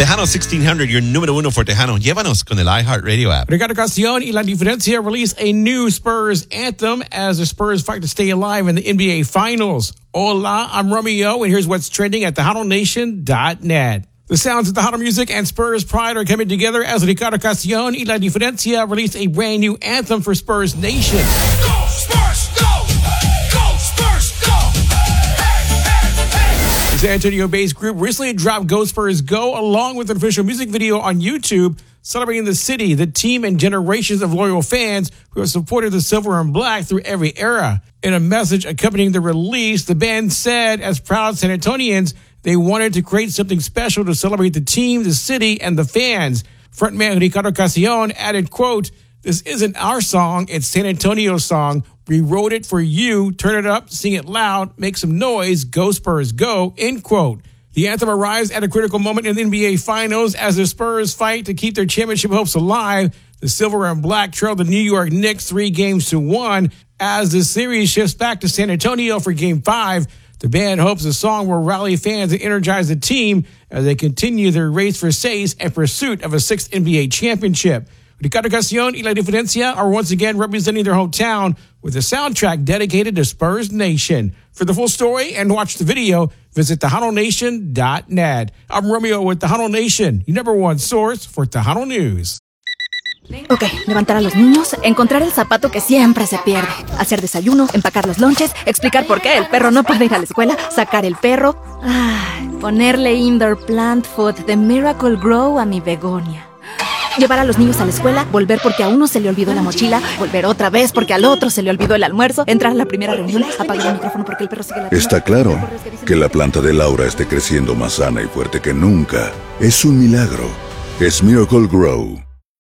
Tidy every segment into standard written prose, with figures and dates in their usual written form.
Tejano 1600, your número uno for Tejano. Llévanos con el iHeartRadio app. Ricardo Castellón y La Diferencia release a new Spurs anthem as the Spurs fight to stay alive in the NBA Finals. Hola, I'm Romeo, and here's what's trending at TejanoNation.net. The sounds of Tejano music and Spurs pride are coming together as Ricardo Castellón y La Diferencia release a brand new anthem for Spurs Nation. Go Spurs, go! Go Spurs, go! The San Antonio-based group recently dropped Go Spurs Go along with an official music video on YouTube celebrating the city, the team, and generations of loyal fans who have supported the Silver and Black through every era. In a message accompanying the release, the band said, as proud San Antonians, they wanted to create something special to celebrate the team, the city, and the fans. Frontman Ricardo Castellón added, quote, "This isn't our song, it's San Antonio's song. We wrote it for you. Turn it up, sing it loud, make some noise. Go Spurs, go," end quote. The anthem arrives at a critical moment in the NBA Finals as the Spurs fight to keep their championship hopes alive. The Silver and Black trail the New York Knicks 3-1 as the series shifts back to San Antonio for Game 5. The band hopes the song will rally fans and energize the team as they continue their race for six and pursuit of a sixth NBA championship. Ricardo Castellón y La Diferencia are once again representing their hometown with a soundtrack dedicated to Spurs Nation. For the full story and watch the video, visit TejanoNation.net. I'm Romeo with Tejano Nation, your number one source for Tejano News. Ok, levantar a los niños, encontrar el zapato que siempre se pierde, hacer desayuno, empacar los lonches, explicar por qué el perro no puede ir a la escuela, sacar el perro, ponerle indoor plant food de Miracle Grow a mi begonia. Llevar a los niños a la escuela, volver porque a uno se le olvidó la mochila, volver otra vez porque al otro se le olvidó el almuerzo, entrar a la primera reunión, apagar el micrófono porque el perro sigue la... Está claro que la planta de Laura esté creciendo más sana y fuerte que nunca. Es un milagro. Es Miracle Grow.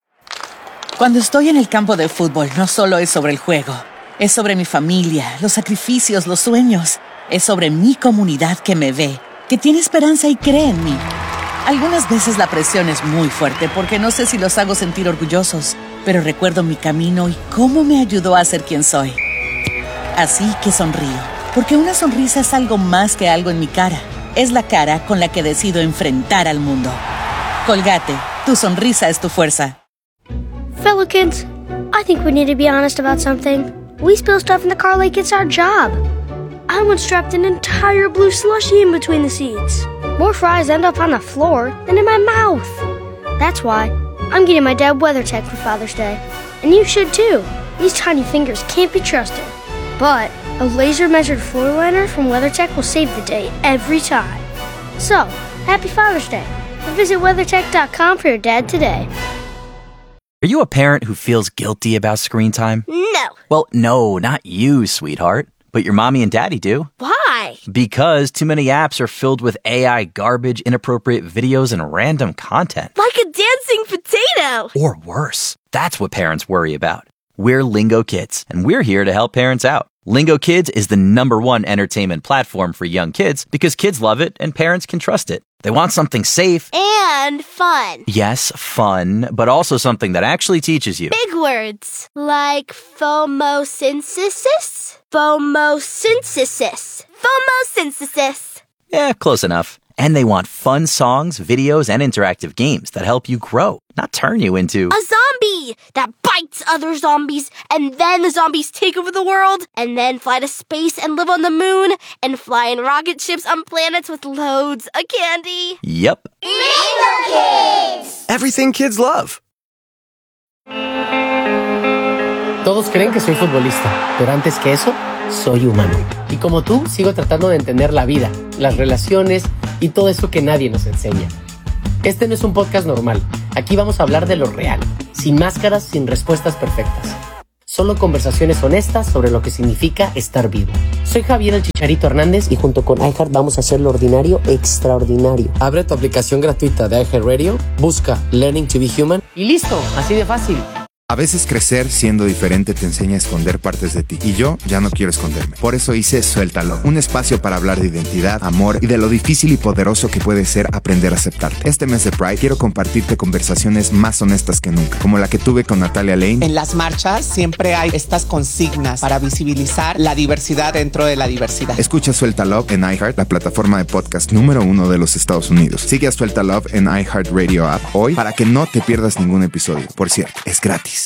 Cuando estoy en el campo de fútbol, no solo es sobre el juego. Es sobre mi familia, los sacrificios, los sueños. Es sobre mi comunidad que me ve, que tiene esperanza y cree en mí. Algunas veces la presión es muy fuerte porque no sé si los hago sentir orgullosos, pero recuerdo mi camino y cómo me ayudó a ser quien soy. Así que sonrío, porque una sonrisa es algo más que algo en mi cara. Es la cara con la que decido enfrentar al mundo. Colgate, tu sonrisa es tu fuerza. Fellow kids, I think we need to be honest about something. We spill stuff in the car like it's our job. I once dropped an entire blue slushie in between the seats. More fries end up on the floor than in my mouth. That's why I'm getting my dad WeatherTech for Father's Day. And you should too. These tiny fingers can't be trusted. But a laser-measured floor liner from WeatherTech will save the day every time. So, happy Father's Day. And visit WeatherTech.com for your dad today. Are you a parent who feels guilty about screen time? No. Well, no, not you, sweetheart. But your mommy and daddy do. Why? Because too many apps are filled with AI garbage, inappropriate videos, and random content. Like a dancing potato. Or worse. That's what parents worry about. We're Lingo Kids, and we're here to help parents out. Lingo Kids is the #1 entertainment platform for young kids because kids love it and parents can trust it. They want something safe. And fun. Yes, fun, but also something that actually teaches you. Big words like phomosynthesis. Phomosynthesis. Phomosynthesis. Yeah, close enough. And they want fun songs, videos, and interactive games that help you grow, not turn you into a zombie that bites other zombies, and then the zombies take over the world, and then fly to space and live on the moon, and fly in rocket ships on planets with loads of candy. Yep. Lingo Kids! Everything kids love. Todos creen que soy futbolista, pero antes que eso, soy humano. Y como tú, sigo tratando de entender la vida, las relaciones y todo eso que nadie nos enseña. Este no es un podcast normal. Aquí vamos a hablar de lo real, sin máscaras, sin respuestas perfectas. Solo conversaciones honestas sobre lo que significa estar vivo. Soy Javier el Chicharito Hernández y junto con iHeart vamos a hacer lo ordinario extraordinario. Abre tu aplicación gratuita de iHeartRadio, busca Learning to be Human y listo, así de fácil. A veces crecer siendo diferente te enseña a esconder partes de ti. Y yo ya no quiero esconderme. Por eso hice Suéltalo, un espacio para hablar de identidad, amor y de lo difícil y poderoso que puede ser aprender a aceptarte. Este mes de Pride quiero compartirte conversaciones más honestas que nunca, como la que tuve con Natalia Lane. En las marchas siempre hay estas consignas para visibilizar la diversidad dentro de la diversidad. Escucha Suelta Love en iHeart, la plataforma de podcast número 1 de los Estados Unidos. Sigue a Suelta Love en iHeartRadio app hoy para que no te pierdas ningún episodio. Por cierto, es gratis.